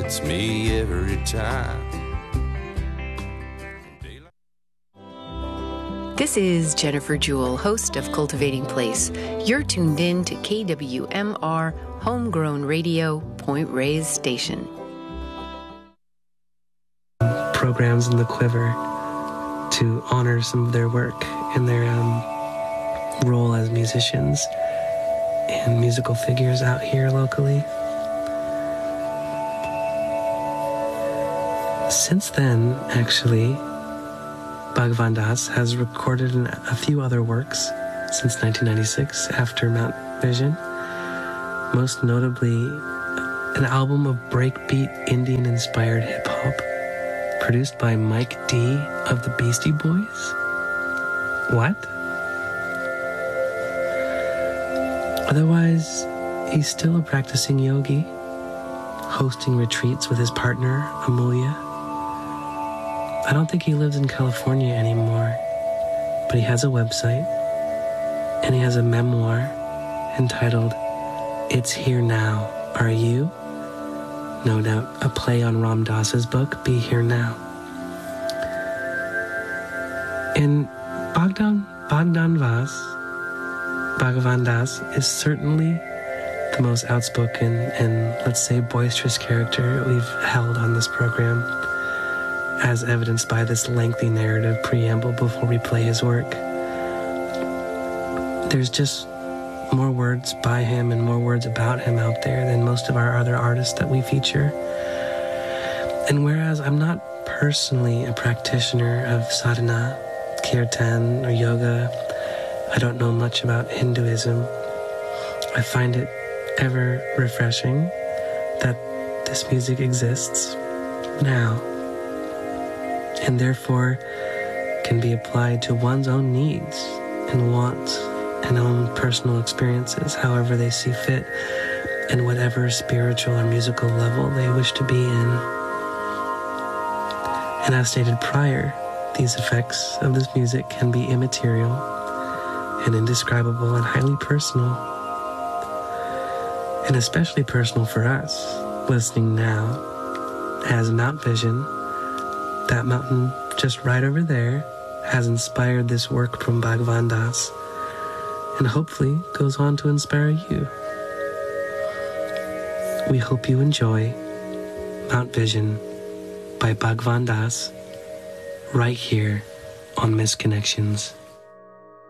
gets me every time. This is Jennifer Jewell, host of Cultivating Place. You're tuned in to KWMR Homegrown Radio, Point Reyes Station. Programs in the quiver to honor some of their work and their role as musicians and musical figures out here locally. Since then, actually, Bhagwan Das has recorded a few other works since 1996 after Mount Vision, most notably an album of breakbeat Indian-inspired hip-hop produced by Mike D of the Beastie Boys. What? Otherwise, he's still a practicing yogi, hosting retreats with his partner, Amulya. I don't think he lives in California anymore, but he has a website, and he has a memoir entitled It's Here Now, Are You? No doubt a play on Ram Dass's book, Be Here Now. And Bhagwan Das is certainly the most outspoken and, let's say, boisterous character we've held on this program, as evidenced by this lengthy narrative preamble before we play his work. There's just more words by him and more words about him out there than most of our other artists that we feature. And whereas I'm not personally a practitioner of sadhana, kirtan, or yoga, I don't know much about Hinduism, I find it ever refreshing that this music exists now, and therefore can be applied to one's own needs and wants and own personal experiences, however they see fit, and whatever spiritual or musical level they wish to be in. And as stated prior, these effects of this music can be immaterial and indescribable and highly personal, and especially personal for us, listening now, as Mount Vision, that mountain just right over there, has inspired this work from Bhagwan Das, and hopefully goes on to inspire you. We hope you enjoy Mount Vision by Bhagwan Das right here on Misconnections.